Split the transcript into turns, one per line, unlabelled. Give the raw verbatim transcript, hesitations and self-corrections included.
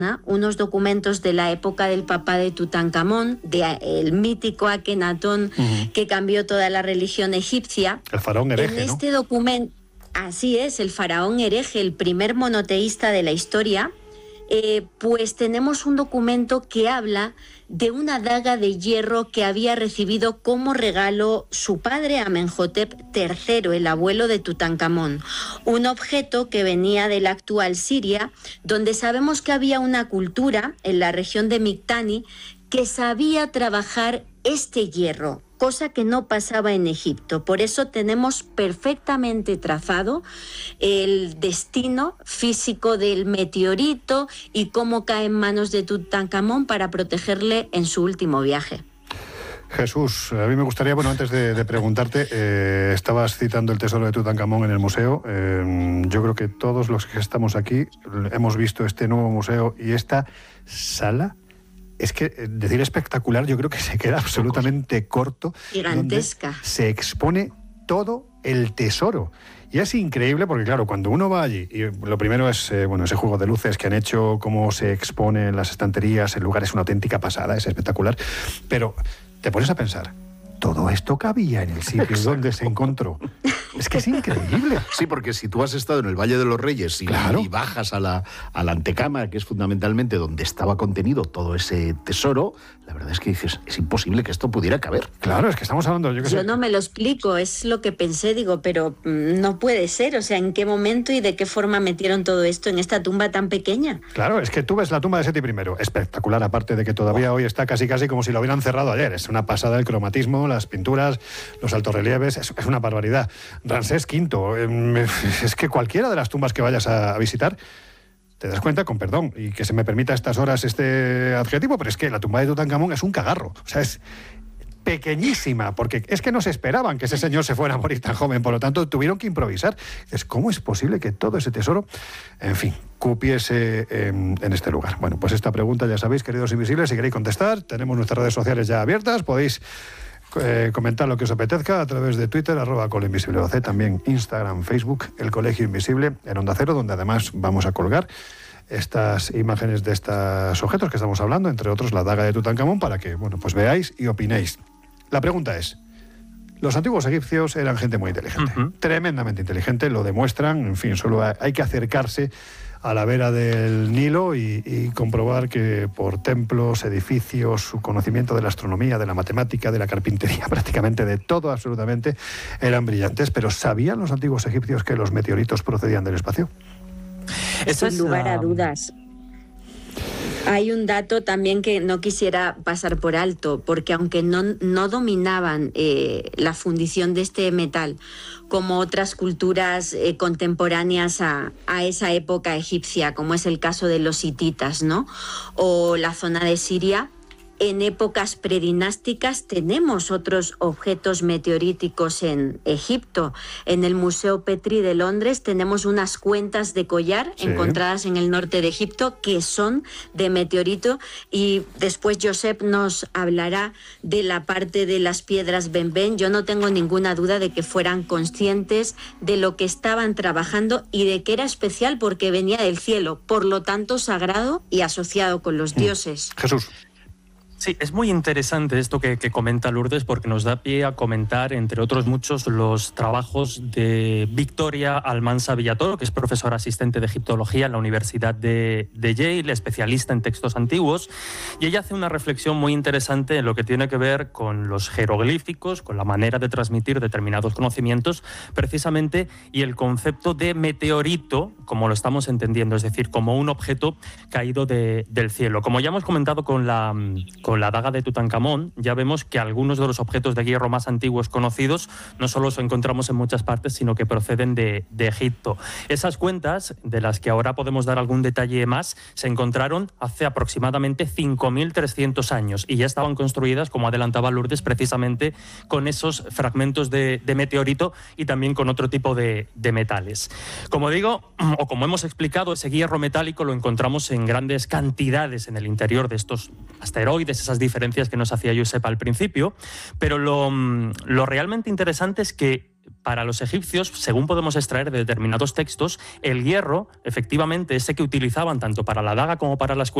unos documentos de la época del papá de Tutankamón, de el mítico Akenatón, uh-huh. que cambió toda la religión egipcia.
El faraón hereje,
en
¿no?
este documento, así es, el faraón hereje, el primer monoteísta de la historia, eh, pues tenemos un documento que habla de una daga de hierro que había recibido como regalo su padre Amenhotep tercero, el abuelo de Tutankamón. Un objeto que venía de la actual Siria, donde sabemos que había una cultura en la región de Miktani que sabía trabajar este hierro, cosa que no pasaba en Egipto. Por eso tenemos perfectamente trazado el destino físico del meteorito y cómo cae en manos de Tutankamón para protegerle en su último viaje.
Jesús, a mí me gustaría, bueno, antes de, de preguntarte, eh, estabas citando el tesoro de Tutankamón en el museo. Eh, yo creo que todos los que estamos aquí hemos visto este nuevo museo y esta sala. Es que decir espectacular, yo creo que se queda absolutamente corto.
Gigantesca.
Se expone todo el tesoro. Y es increíble porque, claro, cuando uno va allí, y lo primero es eh, bueno, ese juego de luces que han hecho, cómo se expone en las estanterías, el lugar es una auténtica pasada, es espectacular. Pero te pones a pensar, todo esto cabía en el sitio Exacto. donde se encontró. Es que es increíble.
Sí, porque si tú has estado en el Valle de los Reyes y, claro. y bajas a la, a la antecámara, que es fundamentalmente donde estaba contenido todo ese tesoro, la verdad es que dices, es imposible que esto pudiera caber.
Claro, es que estamos hablando... Yo, que
yo
sé.
no me lo explico, es lo que pensé, digo, pero no puede ser. O sea, ¿en qué momento y de qué forma metieron todo esto en esta tumba tan pequeña?
Claro, es que tú ves la tumba de Seti primero, espectacular, aparte de que todavía oh. hoy está casi casi como si lo hubieran cerrado ayer. Es una pasada el cromatismo, las pinturas, los altorrelieves, es, es una barbaridad. Ramsés quinto, eh, es que cualquiera de las tumbas que vayas a, a visitar, te das cuenta, con perdón, y que se me permita a estas horas este adjetivo, pero es que la tumba de Tutankamón es un cagarro. O sea, es pequeñísima, porque es que no se esperaban que ese señor se fuera a morir tan joven, por lo tanto tuvieron que improvisar. Es ¿cómo es posible que todo ese tesoro, en fin, cupiese en, en este lugar? Bueno, pues esta pregunta ya sabéis, queridos invisibles, si queréis contestar, tenemos nuestras redes sociales ya abiertas, podéis eh, comentar lo que os apetezca a través de Twitter, arroba colinvisibleoc, también Instagram, Facebook, El Colegio Invisible, en Onda Cero, donde además vamos a colgar estas imágenes de estos objetos que estamos hablando, entre otros la daga de Tutankamón, para que, bueno, pues veáis y opinéis. La pregunta es, los antiguos egipcios eran gente muy inteligente, uh-huh. tremendamente inteligente, lo demuestran, en fin, solo hay que acercarse a la vera del Nilo y, y comprobar que por templos, edificios, su conocimiento de la astronomía, de la matemática, de la carpintería, prácticamente de todo, absolutamente, eran brillantes. Pero ¿sabían los antiguos egipcios que los meteoritos procedían del espacio?
Sin es lugar la... a dudas. Hay un dato también que no quisiera pasar por alto, porque aunque no, no dominaban eh, la fundición de este metal como otras culturas eh, contemporáneas a, a esa época egipcia, como es el caso de los hititas, ¿no? O la zona de Siria, en épocas predinásticas tenemos otros objetos meteoríticos en Egipto. En el Museo Petri de Londres tenemos unas cuentas de collar sí. encontradas en el norte de Egipto que son de meteorito, y después Josep nos hablará de la parte de las piedras Benben. Yo no tengo ninguna duda de que fueran conscientes de lo que estaban trabajando y de que era especial porque venía del cielo, por lo tanto sagrado y asociado con los dioses.
Jesús.
Sí, es muy interesante esto que, que comenta Lourdes, porque nos da pie a comentar, entre otros muchos, los trabajos de Victoria Almansa Villatoro, que es profesora asistente de egiptología en la Universidad de, de Yale, especialista en textos antiguos, y ella hace una reflexión muy interesante en lo que tiene que ver con los jeroglíficos, con la manera de transmitir determinados conocimientos, precisamente, y el concepto de meteorito, como lo estamos entendiendo, es decir, como un objeto caído de, del cielo. Como ya hemos comentado con la... Con la daga de Tutankamón, ya vemos que algunos de los objetos de hierro más antiguos conocidos no solo los encontramos en muchas partes, sino que proceden de, de Egipto. Esas cuentas, de las que ahora podemos dar algún detalle más, se encontraron hace aproximadamente cinco mil trescientos años y ya estaban construidas, como adelantaba Lourdes, precisamente con esos fragmentos de, de meteorito y también con otro tipo de, de metales. Como digo, o como hemos explicado, ese hierro metálico lo encontramos en grandes cantidades en el interior de estos asteroides, esas diferencias que nos hacía Josep al principio, pero lo, lo realmente interesante es que para los egipcios, según podemos extraer de determinados textos, el hierro, efectivamente, ese que utilizaban tanto para la daga como para las